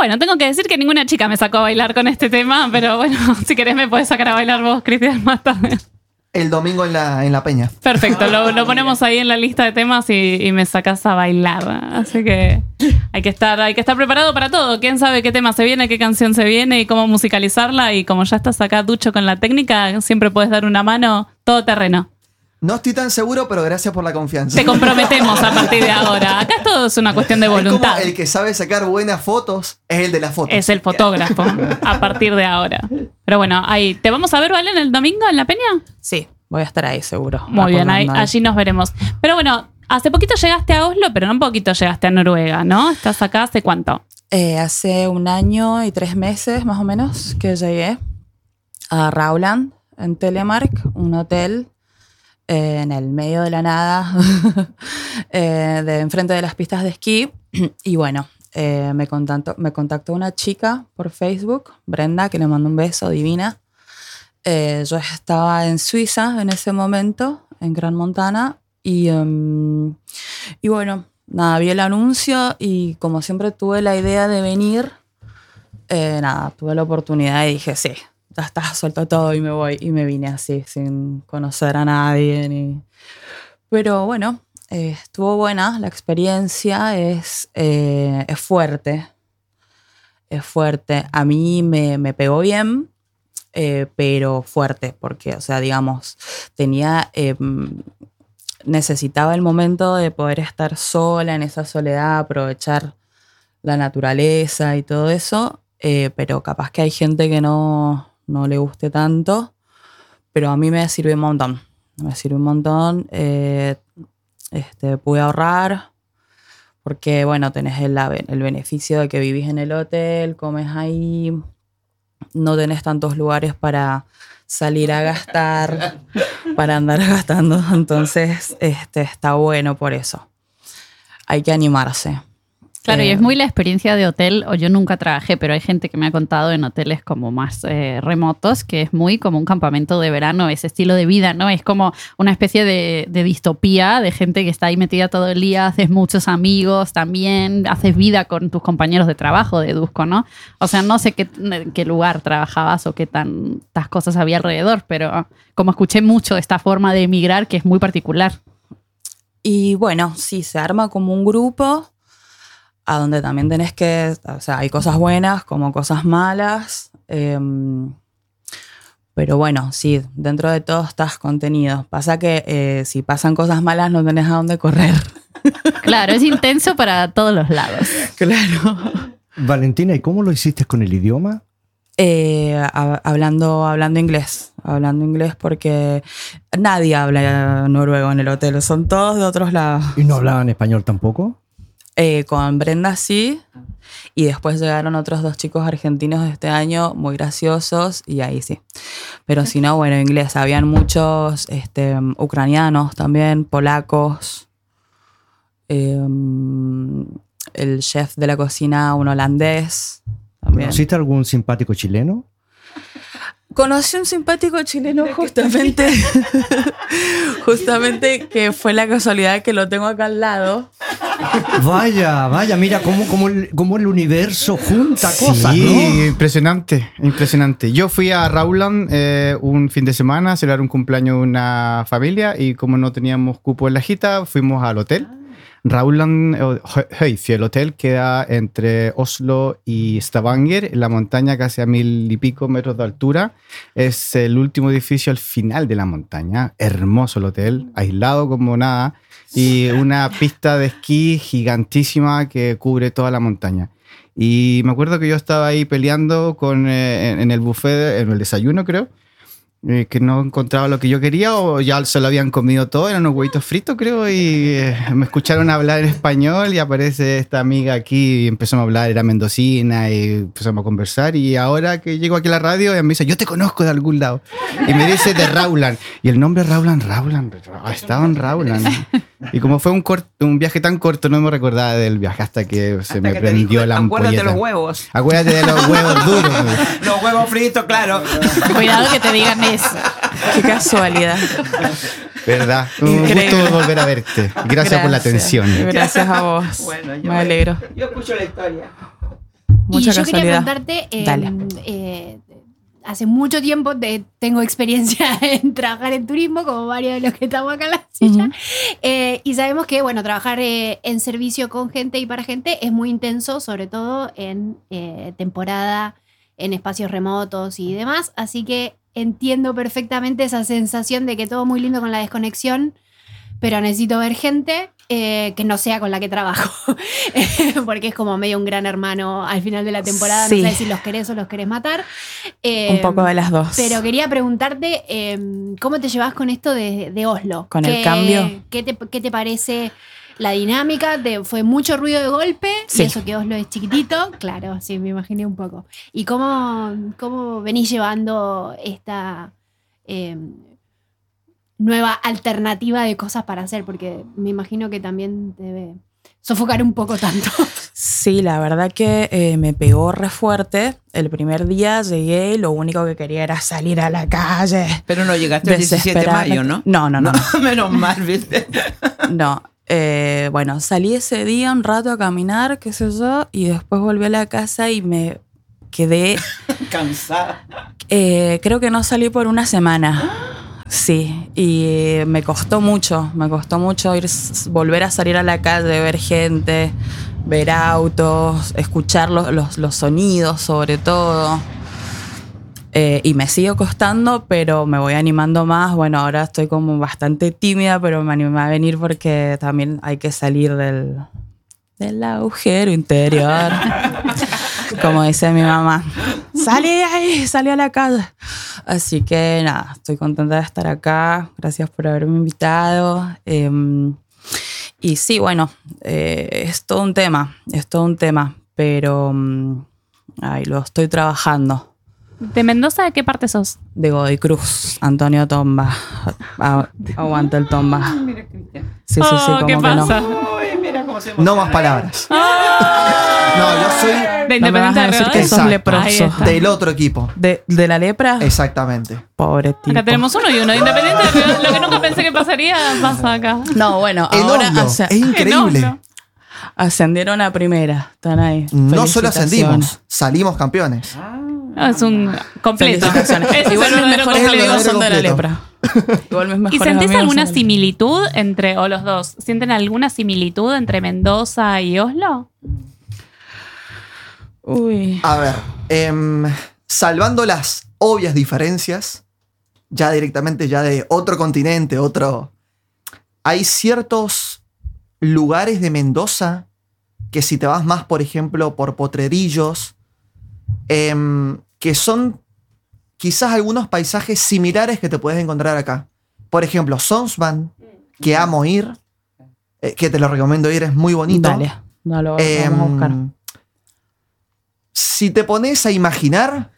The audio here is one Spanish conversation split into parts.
Bueno, tengo que decir que ninguna chica me sacó a bailar con este tema, pero bueno, si querés me podés sacar a bailar vos, Cristian, más tarde. El domingo en la Peña. Perfecto, lo ponemos ahí en la lista de temas y me sacás a bailar. Así que hay que estar preparado para todo. ¿Quién sabe qué tema se viene, qué canción se viene y cómo musicalizarla? Y como ya estás acá ducho con la técnica, siempre puedes dar una mano, todo terreno. No estoy tan seguro, pero gracias por la confianza. Te comprometemos a partir de ahora. Acá todo es una cuestión de voluntad. Es como el que sabe sacar buenas fotos es el de las fotos. Es el fotógrafo a partir de ahora. Pero bueno, ahí. ¿Te vamos a ver, Valen, el domingo en La Peña? Sí, voy a estar ahí seguro. Muy bien, allí nos veremos. Pero bueno, hace poquito llegaste a Oslo, pero no un poquito llegaste a Noruega, ¿no? ¿Estás acá hace cuánto? Hace 1 año y 3 meses más o menos que llegué a Rauland, en Telemark, un hotel en el medio de la nada, de enfrente de las pistas de esquí. Y bueno, me contactó una chica por Facebook, Brenda, que le mandó un beso, divina. Yo estaba en Suiza en ese momento, en Gran Montana, y bueno, nada, vi el anuncio y como siempre tuve la idea de venir, tuve la oportunidad y dije, sí, ya está, suelto todo y me voy. Y me vine así, sin conocer a nadie. Pero bueno, estuvo buena la experiencia, es fuerte. Es fuerte. A mí me pegó bien, pero fuerte, porque, o sea, digamos, necesitaba el momento de poder estar sola en esa soledad, aprovechar la naturaleza y todo eso, pero capaz que hay gente que no le guste tanto, pero a mí me sirvió un montón. Pude ahorrar, porque bueno, tenés el beneficio de que vivís en el hotel, comes ahí, no tenés tantos lugares para salir a gastar, para andar gastando, entonces está bueno por eso. Hay que animarse. Claro, y es muy la experiencia de hotel, o yo nunca trabajé, pero hay gente que me ha contado en hoteles como más remotos, que es muy como un campamento de verano, ese estilo de vida, ¿no? Es como una especie de distopía, de gente que está ahí metida todo el día, haces muchos amigos también, haces vida con tus compañeros de trabajo, deduzco, ¿no? O sea, no sé qué lugar trabajabas o qué tantas cosas había alrededor, pero como escuché mucho esta forma de emigrar que es muy particular. Y bueno, sí, se arma como un grupo a donde también tenés que, o sea, hay cosas buenas como cosas malas, pero bueno, sí, dentro de todo estás contenido. Pasa que si pasan cosas malas no tenés a dónde correr. Claro, es intenso para todos los lados. Claro. Valentina, ¿y cómo lo hiciste con el idioma? Hablando inglés. Hablando inglés porque nadie habla noruego en el hotel, son todos de otros lados. ¿Y no hablaban español tampoco? Con Brenda sí, y después llegaron otros 2 chicos argentinos de este año muy graciosos y ahí sí. Pero si no, bueno, inglés. Habían muchos ucranianos también, polacos. El chef de la cocina, un holandés también. ¿Conociste algún simpático chileno? Conocí un simpático chileno justamente que fue la casualidad que lo tengo acá al lado. Vaya, mira cómo el universo junta cosas, sí, ¿no? Impresionante. Yo fui a Rauland un fin de semana a celebrar un cumpleaños de una familia y como no teníamos cupo en la gita, fuimos al hotel. Rauland Høyfjell, el hotel queda entre Oslo y Stavanger, en la montaña casi a 1000 y pico metros de altura. Es el último edificio al final de la montaña. Hermoso el hotel, aislado como nada, y una pista de esquí gigantísima que cubre toda la montaña. Y me acuerdo que yo estaba ahí peleando en el buffet, en el desayuno creo, que no encontraba lo que yo quería o ya se lo habían comido todo, eran unos huevitos fritos creo, y me escucharon hablar en español y aparece esta amiga aquí y empezamos a hablar, era mendocina y empezamos a conversar, y ahora que llego aquí a la radio ella me dice, yo te conozco de algún lado, y me dice de Rauland, y el nombre Rauland, estaba en Rauland, y como fue un viaje tan corto no me recordaba del viaje hasta que me prendió la ampolleta. Acuérdate de los huevos. Acuérdate de los huevos duros. Los huevos fritos, claro. Cuidado que te digan eso. Qué casualidad. ¿Verdad? Un gusto volver a verte. Gracias por la atención. Gracias a vos. Bueno, me alegro. Yo escucho la historia. mucha y yo quería casualidad. preguntarte, Dale. hace mucho tiempo tengo experiencia en trabajar en turismo, como varios de los que estamos acá en la silla, Ujú. y sabemos que, bueno, trabajar en servicio con gente y para gente es muy intenso, sobre todo en temporada, en espacios remotos y demás, así que entiendo perfectamente esa sensación de que todo muy lindo con la desconexión, pero necesito ver gente que no sea con la que trabajo, porque es como medio un gran hermano al final de la temporada, Sí. no sé si los querés o los querés matar. Un poco de las dos. Pero quería preguntarte, ¿cómo te llevas con esto de Oslo? Con el cambio. ¿Qué te parece la dinámica? ¿Fue mucho ruido de golpe? Sí. Y eso que Oslo es chiquitito. Claro, sí, me imaginé un poco. ¿Y cómo venís llevando esta nueva alternativa de cosas para hacer? Porque me imagino que también te debe sofocar un poco tanto. Sí, la verdad que me pegó re fuerte. El primer día llegué y lo único que quería era salir a la calle. Pero no llegaste el 17 de mayo, ¿no? No. Menos mal, ¿viste? No. Bueno, salí ese día un rato a caminar, qué sé yo, y después volví a la casa y me quedé... Cansada. Creo que no salí por una semana. Sí, y me costó mucho volver a salir a la calle, ver gente, ver autos, escuchar los sonidos sobre todo. Y me sigue costando, pero me voy animando más. Bueno, ahora estoy como bastante tímida, pero me animé a venir porque también hay que salir del agujero interior. Como dice mi mamá. Salí de ahí, salí a la calle. Así que nada, estoy contenta de estar acá. Gracias por haberme invitado. Y sí, bueno, es todo un tema, pero lo estoy trabajando. ¿De Mendoza de qué parte sos? De Godoy Cruz, Antonio Tomba. Aguanta el Tomba. Sí, Oh, como ¿qué que pasa? Uy, mira cómo se No más palabras. No, yo soy ¿De No me vas Independiente a de decir que Rivadavia? sos Exacto. leproso. Ahí está. del otro equipo. ¿De la lepra? Exactamente. Pobre tipo. Acá tenemos uno y uno. Independiente de Rivadavia, lo que nunca pensé que pasaría, pasa acá. No, bueno, En ahora Oslo. Es increíble. No. ascendieron a primera. Están ahí. No solo Felicitaciones. ascendimos, salimos campeones. No, es un completo. Felicitaciones. Ese es Igual el mis verdadero mejores completo. amigos son de la Completo. lepra. Igual mis ¿Y mejores sentís amigos alguna son de- similitud entre, o los dos, sienten alguna similitud entre Mendoza y Oslo? Uy. A ver, salvando las obvias diferencias, ya directamente ya de otro continente, hay ciertos lugares de Mendoza que si te vas más, por ejemplo, por Potrerillos, que son quizás algunos paisajes similares que te puedes encontrar acá. Por ejemplo, Sonsman, que amo ir, que te lo recomiendo ir, es muy bonito. Dale. No lo vamos a buscar. Si te pones a imaginar,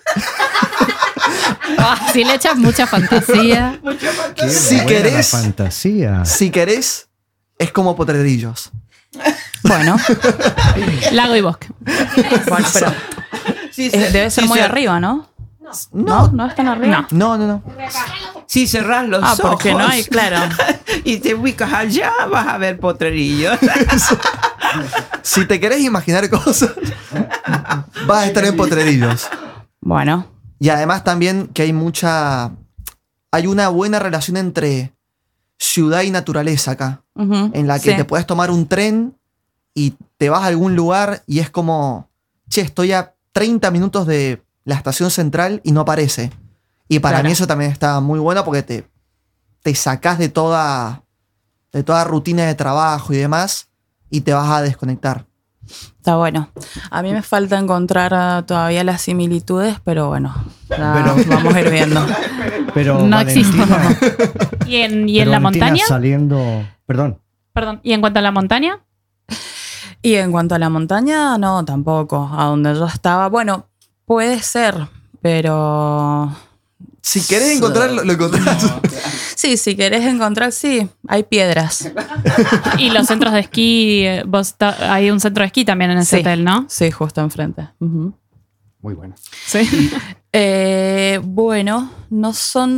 Si le echas mucha fantasía. Qué Si buena querés- la fantasía. si querés, es como Potrerillos. Bueno, Lago y bosque. bueno, pero Sí, debe ser sí, muy cer- arriba, ¿no? No, No están arriba. no. Si cerrás los ojos Porque no hay, claro. y te ubicas allá, vas a ver potrerillos. Si te querés imaginar cosas, vas a estar en Potrerillos. Bueno, Y además también que hay una buena relación entre ciudad y naturaleza acá, ujú, en la que sí. te puedes tomar un tren y te vas a algún lugar y es como, che, estoy a 30 minutos de la estación central y no aparece. Y para Claro. mí eso también está muy bueno porque te sacás de toda rutina de trabajo y demás y te vas a desconectar. Está bueno. A mí me falta encontrar todavía las similitudes, pero bueno, ya vamos a ir viendo. Pero No existe. ¿Y en pero la Valentina montaña? saliendo... Perdón. Perdón. ¿Y en cuanto a la montaña? Y en cuanto a la montaña, no, tampoco. A donde yo estaba, bueno, puede ser, pero... Si querés encontrarlo, lo encontrás. Sí, si querés encontrar, sí, hay piedras. Y los centros de esquí, hay un centro de esquí también en ese Sí. hotel, ¿no? Sí, justo enfrente. Ujú. Muy bueno. Sí. Bueno, no son...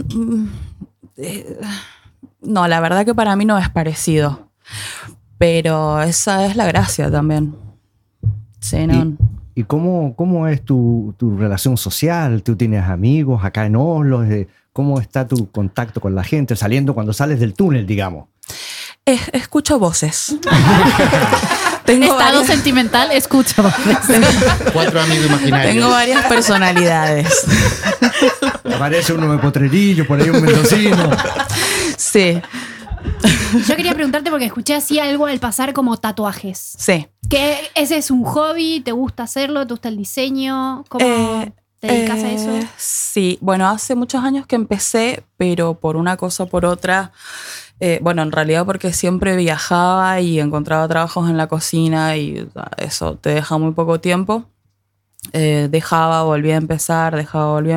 no, la verdad que para mí no es parecido. Pero esa es la gracia también. Sí, no. ¿Y cómo es tu relación social? ¿Tú tienes amigos acá en Oslo? ¿Cómo está tu contacto con la gente cuando sales del túnel, digamos? Escucho voces. Estado sentimental, escucho. 4 amigos imaginarios. Tengo varias personalidades. Aparece uno de Potrerillo, por ahí un mendocino. Sí, Yo quería preguntarte porque escuché así algo al pasar como tatuajes. sí. ¿Que ese es un hobby? ¿Te gusta hacerlo? ¿Te gusta el diseño? ¿Cómo te dedicas a eso? Sí, bueno, hace muchos años que empecé, pero por una cosa o por otra, bueno, en realidad porque siempre viajaba y encontraba trabajos en la cocina y eso te deja muy poco tiempo. Dejaba, volvía a empezar.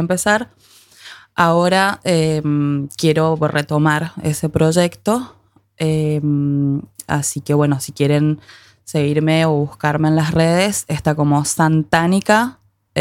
Ahora quiero retomar ese proyecto, así que bueno, si quieren seguirme o buscarme en las redes, está como Santánica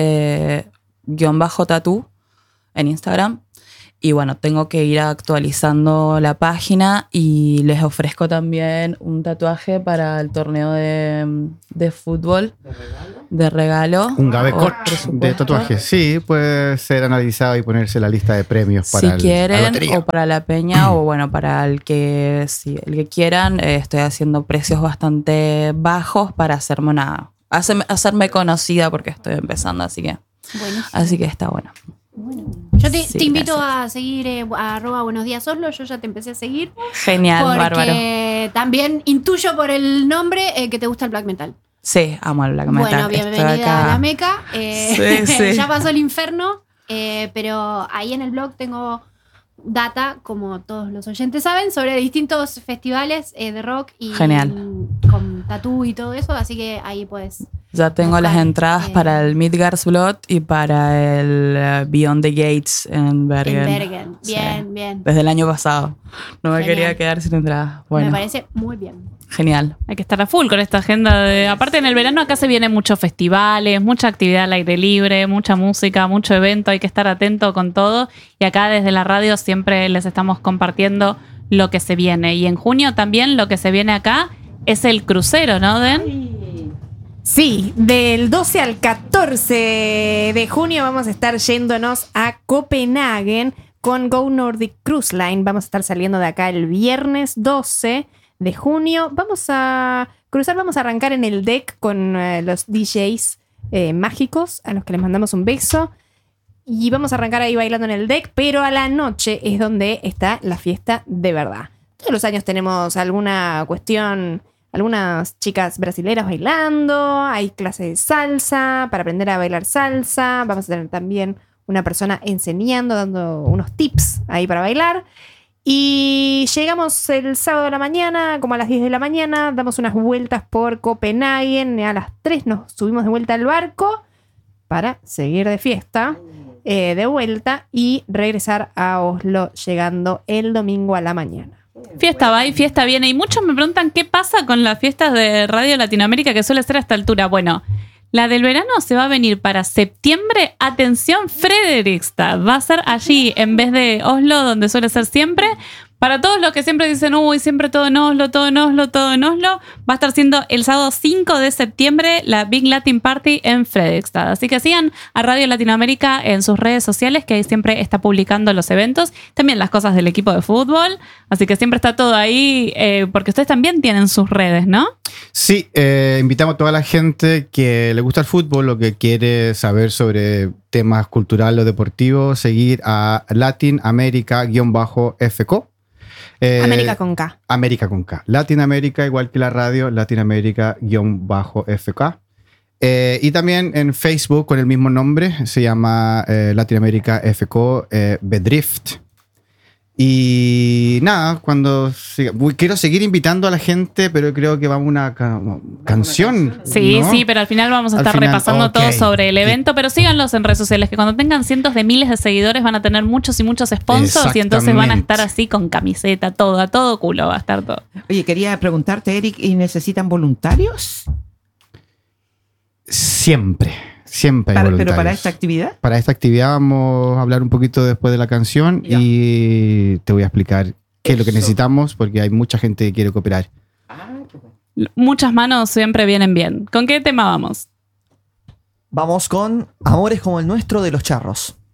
_tatú en Instagram. Y bueno, tengo que ir actualizando la página y les ofrezco también un tatuaje para el torneo de fútbol. ¿De regalo? Un gabecot Por supuesto. de tatuajes. Sí, puede ser analizado y ponerse en la lista de premios para Si la quieren, lotería. o para la peña, o bueno, para el que quieran, estoy haciendo precios bastante bajos para hacerme conocida porque estoy empezando, así que está bueno. Yo te Sí, invito gracias. a seguir a @buenosdiasoslo. Yo ya te empecé a seguir. Genial, bárbaro. Porque también intuyo por el nombre que te gusta el black metal. Sí, amo el black metal. Bueno, Estoy bienvenida acá. a la Meca. Sí. Ya pasó el infierno, pero ahí en el blog tengo data, como todos los oyentes saben, sobre distintos festivales de rock y Genial. con tatú y todo eso, así que ahí puedes. Ya tengo Buscar, las entradas para el Midgard's-Blood y para el Beyond the Gates en Bergen. En Bergen. Sí. Bien, bien. Desde el año pasado. No me Genial. quería quedar sin entradas. Bueno, Me parece muy bien. genial. Hay que estar a full con esta agenda. Aparte, en el verano acá se vienen muchos festivales, mucha actividad al aire libre, mucha música, mucho evento. Hay que estar atento con todo. Y acá desde la radio siempre les estamos compartiendo lo que se viene. Y en junio también lo que se viene acá es el crucero, ¿no, Den? Sí, del 12 al 14 de junio vamos a estar yéndonos a Copenhague con Go Nordic Cruise Line. Vamos a estar saliendo de acá el viernes 12 de junio. Vamos a cruzar, vamos a arrancar en el deck con los DJs mágicos, a los que les mandamos un beso. Y vamos a arrancar ahí bailando en el deck, pero a la noche es donde está la fiesta de verdad. Todos los años tenemos alguna cuestión, algunas chicas brasileras bailando, hay clases de salsa para aprender a bailar salsa. Vamos a tener también una persona enseñando, dando unos tips ahí para bailar. Y llegamos el sábado de la mañana, como a las 10 de la mañana, damos unas vueltas por Copenhague. A las 3 nos subimos de vuelta al barco para seguir de fiesta, de vuelta y regresar a Oslo llegando el domingo a la mañana. Fiesta va y fiesta viene. Y muchos me preguntan qué pasa con las fiestas de Radio Latinoamérica, que suele ser a esta altura. Bueno, la del verano se va a venir para septiembre. Atención, Fredrikstad. Va a ser allí en vez de Oslo, donde suele ser siempre. Para todos los que siempre dicen, uy, siempre todo en Oslo, todo en Oslo, todo en Oslo, va a estar siendo el sábado 5 de septiembre la Big Latin Party en Fredrikstad. Así que sigan a Radio Latinoamérica en sus redes sociales, que ahí siempre está publicando los eventos, también las cosas del equipo de fútbol. Así que siempre está todo ahí, porque ustedes también tienen sus redes, ¿no? Sí, invitamos a toda la gente que le gusta el fútbol o que quiere saber sobre temas culturales o deportivos, seguir a Latin America_FK. América con K. América con K. Latinoamérica, igual que la radio, Latinoamérica_FK. Y también en Facebook con el mismo nombre, se llama Latinoamérica FK Bedrift. Y nada, quiero seguir invitando a la gente, pero creo que vamos a una canción. Sí, ¿no? sí, pero al final vamos a Al estar final, repasando ok. todo sobre el evento, pero síganlos en redes sociales, que cuando tengan cientos de miles de seguidores van a tener muchos y muchos sponsors y entonces van a Exactamente. estar así con camiseta, todo, a todo culo va a estar todo. Oye, quería preguntarte, Eric, ¿y necesitan voluntarios? Siempre hay ¿Pero para voluntarios. esta actividad? Para esta actividad vamos a hablar un poquito después de la canción Ya. y te voy a explicar qué es lo que necesitamos porque hay mucha gente que quiere cooperar. Muchas manos siempre vienen bien. ¿Con qué tema vamos? Vamos con Amores como el nuestro de los charros.